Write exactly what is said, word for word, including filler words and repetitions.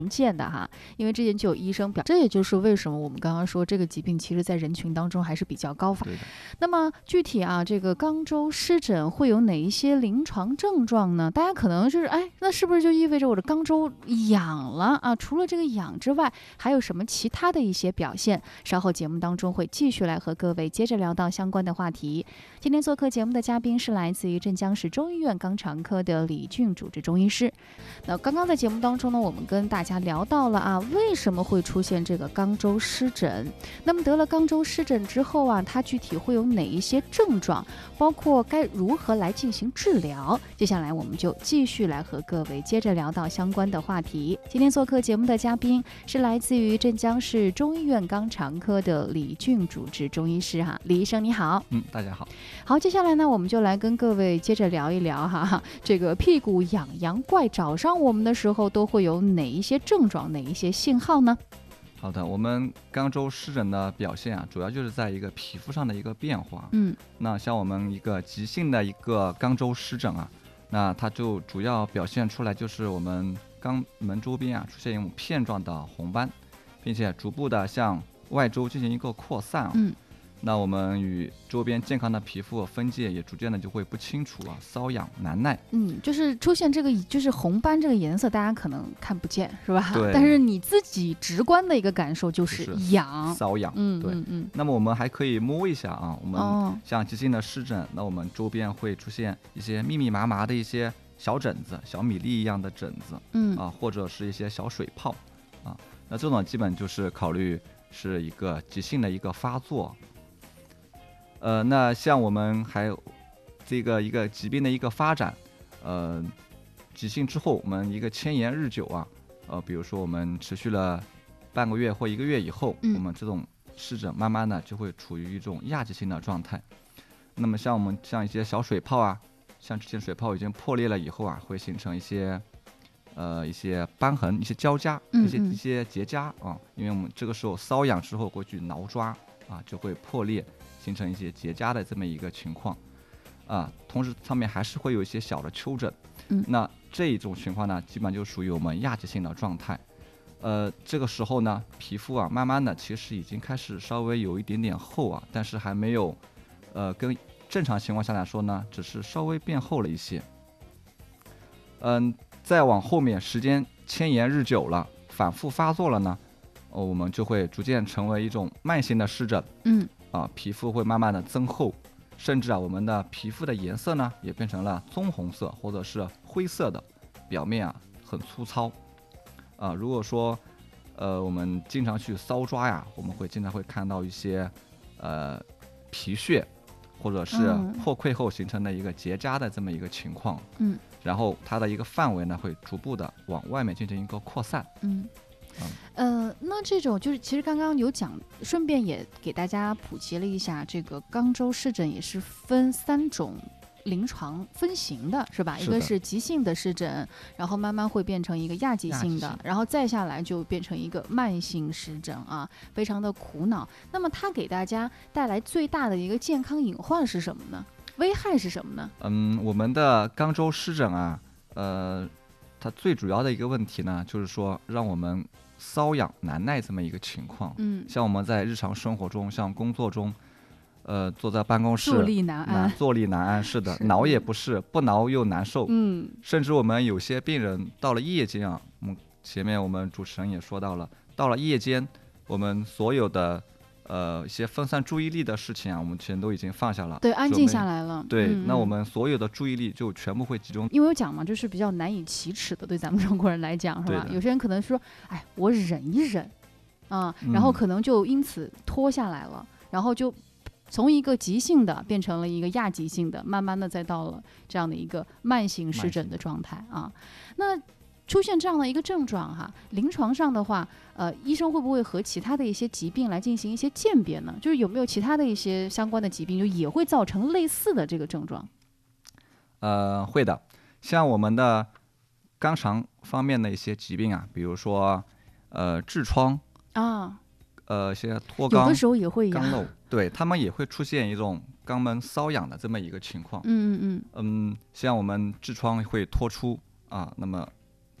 见的哈，因为之前就有医生表，这也就是为什么我们刚刚说这个疾病其实在人群当中还是比较高发。那么具体啊，这个肛周湿疹会有哪一些临床症状呢？大家可能就是哎，那是不是就意味着我的肛周痒了啊？除了这个痒之外，还有什么其他的一些表现？稍后节目当中会继续来和各位接着聊到相关的话题。今天做客节目的嘉宾是来自于镇江市中医院肛肠科的李俊主治中医师。那刚刚在节目当中呢，我们跟大家聊到了啊，为什么会出现这个肛周湿疹？那么得了肛周湿疹之后啊，它具体会有哪一些症状？包括该如何来进行治疗？接下来我们就继续来和各位接着聊到相关的话题。今天做客节目的嘉宾是来自于镇江市中医院肛肠科的李俊主治中医师哈，李医生你好。 嗯，大家好。 好，接下来呢，我们就来跟各位接着聊一聊哈，这个屁股痒痒怪找上我们的时候都会有哪一些症状，哪一些信号呢？ 好的，我们肛周湿疹的表现啊，主要就是在一个皮肤上的一个变化。 嗯， 那像我们一个急性的一个肛周湿疹啊，那它就主要表现出来就是我们肛门周边啊出现一种片状的红斑，并且逐步的向外周进行一个扩散啊。 嗯。 那我们与周边健康的皮肤分界也逐渐的就会不清楚啊，瘙痒难耐。 嗯，就是出现这个就是红斑这个颜色，大家可能看不见是吧？ 对。 但是你自己直观的一个感受就是痒、 瘙痒。 嗯， 对。 嗯嗯。 那么我们还可以摸一下啊，我哦们像急性的湿疹，那我们周边会出现一些密密麻麻的一些小疹子，小米粒一样的疹子。 嗯啊，或者是一些小水泡啊，那这种基本就是考虑是一个急性的一个发作。呃，那像我们还有这个一个疾病的一个发展，呃，急性之后，我们一个迁延日久啊，呃，比如说我们持续了半个月或一个月以后， 嗯、 我们这种湿疹慢慢的就会处于一种亚急性的状态。那么像我们像一些小水泡啊，像之前水泡已经破裂了以后啊，会形成一些呃一些瘢痕、一些交痂、一些一些结痂啊，因为我们这个时候瘙痒之后会去挠抓啊，就会破裂。形成一些结痂的这么一个情况，啊，同时上面还是会有一些小的丘疹， 嗯， 那这一种情况呢，基本就属于我们亚急性的状态，呃，这个时候呢，皮肤啊，慢慢的其实已经开始稍微有一点点厚啊，但是还没有，呃，跟正常情况下来说呢，只是稍微变厚了一些，嗯，再往后面时间迁延日久了，反复发作了呢，哦，我们就会逐渐成为一种慢性的湿疹， 嗯。 啊，皮肤会慢慢的增厚，甚至啊，我们的皮肤的颜色呢，也变成了棕红色或者是灰色的，表面啊很粗糙。啊，如果说，呃，我们经常去搔抓呀，我们会经常会看到一些，呃，皮屑，或者是破溃后形成的一个结痂的这么一个情况。 嗯。 然后它的一个范围呢，会逐步的往外面进行一个扩散。 嗯。呃，那这种就是其实刚刚有讲，顺便也给大家普及了一下，这个肛周湿疹也是分三种临床分型的，是吧？ 是一个是急性的湿疹，然后慢慢会变成一个亚急性的，然后再下来就变成一个慢性湿疹啊，非常的苦恼。那么它给大家带来最大的一个健康隐患是什么呢？危害是什么呢？ 嗯，我们的肛周湿疹啊，呃。它最主要的一个问题呢，就是说让我们瘙痒难耐这么一个情况。 嗯， 像我们在日常生活中，像工作中，呃，坐在办公室， 坐立难安， 坐立难安，是的，是挠也不是，不挠又难受。 嗯， 甚至我们有些病人到了夜间啊，我们前面我们主持人也说到了，到了夜间，我们所有的。呃，一些分散注意力的事情啊，我们全都已经放下了， 对，安静下来了。 对， 嗯、 那我们所有的注意力就全部会集中。 因为我讲嘛，就是比较难以启齿的，对咱们中国人来讲，是吧？有些人可能说，哎，我忍一忍，啊，然后可能就因此拖下来了，嗯、然后就从一个急性的变成了一个亚急性的，慢慢的再到了这样的一个慢性湿疹的状态啊。那出现这样的一个症状哈，临床上的话，呃，医生会不会和其他的一些疾病来进行一些鉴别呢？就是有没有其他的一些相关的疾病，就也会造成类似的这个症状？ 呃，会的，像我们的肛肠方面的一些疾病啊，比如说呃痔疮啊， 呃一些脱肛， 有的时候也会肛瘘，对他们也会出现一种肛门瘙痒的这么一个情况。 嗯嗯嗯嗯，像我们痔疮会脱出。啊，那么